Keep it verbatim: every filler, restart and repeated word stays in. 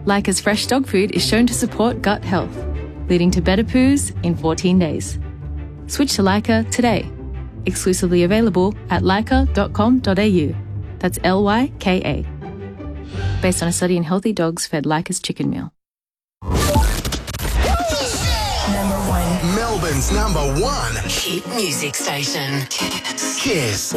Leica's fresh dog food is shown to support gut health, leading to better poos in fourteen days. Switch to Leica today. Exclusively available at leica dot com dot a u. That's L Y K A. Based on a study in healthy dogs fed Leica's chicken meal. Number one. Melbourne's number one Hit music station. Kiss.